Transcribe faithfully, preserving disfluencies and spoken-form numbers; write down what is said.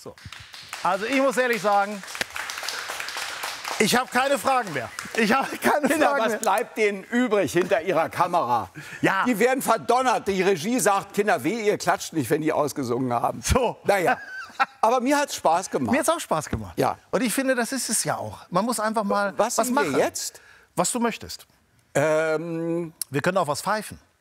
So. Also ich muss ehrlich sagen, ich habe keine Fragen mehr. Ich habe keine Kinder, Fragen was mehr. bleibt denen übrig hinter ihrer Kamera? Ja. Die werden verdonnert. Die Regie sagt, Kinder, weh, ihr klatscht nicht, wenn die ausgesungen haben. So. Naja, aber mir hat es Spaß gemacht. Mir hat es auch Spaß gemacht. Ja. Und ich finde, das ist es ja auch. Man muss einfach mal Was was singen wir machen. jetzt? Was du möchtest. Ähm, Wir können auch was pfeifen.